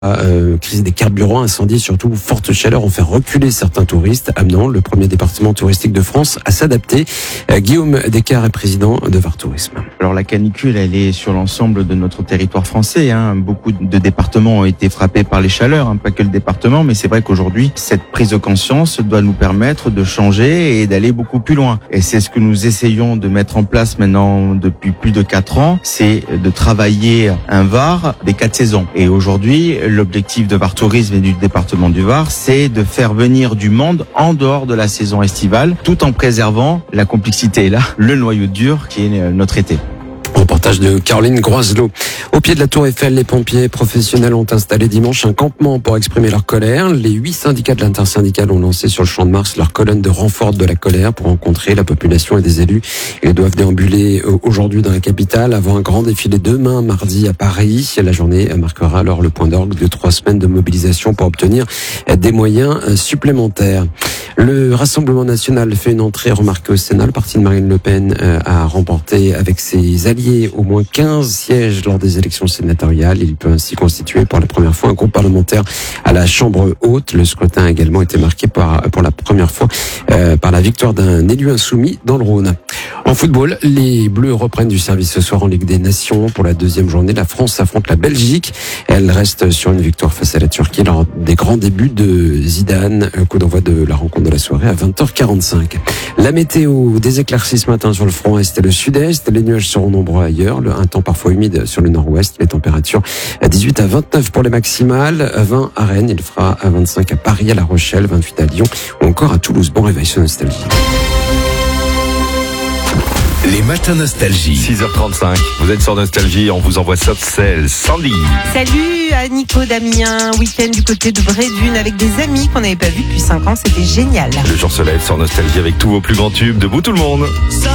Crise des carburants, incendie et surtout forte chaleur ont fait reculer certains touristes, amenant le premier département touristique de France à s'adapter. Guillaume Descartes est président de VAR Tourisme. Alors la canicule, elle est sur l'ensemble de notre territoire français. Beaucoup de départements ont été frappés par les chaleurs, pas que le département, mais c'est vrai qu'aujourd'hui, cette prise de conscience doit nous permettre de changer et d'aller beaucoup plus loin. Et c'est ce que nous essayons de mettre en place maintenant depuis plus de 4 ans, c'est de travailler un VAR des 4 saisons. Et aujourd'hui, l'objectif de VAR Tourisme et du département du Var, c'est de faire venir du monde en dehors de la saison estivale, tout en préservant la complexité et là, le noyau dur qui est notre été. Reportage de Caroline Groiselot. Au pied de la Tour Eiffel, les pompiers professionnels ont installé dimanche un campement pour exprimer leur colère. Les 8 syndicats de l'intersyndicale ont lancé sur le Champ de Mars leur colonne de renfort de la colère pour rencontrer la population et des élus. Ils doivent déambuler aujourd'hui dans la capitale avant un grand défilé demain, mardi, à Paris. La journée marquera alors le point d'orgue de 3 semaines de mobilisation pour obtenir des moyens supplémentaires. Le Rassemblement national fait une entrée remarquée au Sénat. Le parti de Marine Le Pen a remporté avec ses alliés au moins 15 sièges lors des élections sénatoriales. Il peut ainsi constituer pour la première fois un groupe parlementaire à la Chambre haute. Le scrutin a également été marqué pour la première fois par la victoire d'un élu insoumis dans le Rhône. En football, les Bleus reprennent du service ce soir en Ligue des Nations. Pour la deuxième journée, la France affronte la Belgique. Elle reste sur une victoire face à la Turquie lors des grands débuts de Zidane. Coup d'envoi de la rencontre de la soirée à 20h45. La météo, des éclaircies ce matin sur le front est et le sud-est. Les nuages seront nombreux ailleurs. Un temps parfois humide sur le nord-ouest. Les températures à 18 à 29 pour les maximales. 20 à Rennes. Il fera à 25 à Paris, à La Rochelle, 28 à Lyon ou encore à Toulouse. Bon réveil sur Nostalgie. Les matins Nostalgie. 6h35. Vous êtes sur Nostalgie, on vous envoie Soft Cell. Sandy. Salut à Nico, Damien. Week-end du côté de Brédune avec des amis qu'on n'avait pas vus depuis 5 ans. C'était génial. Le jour se lève sur Nostalgie avec tous vos plus grands tubes. Debout tout le monde.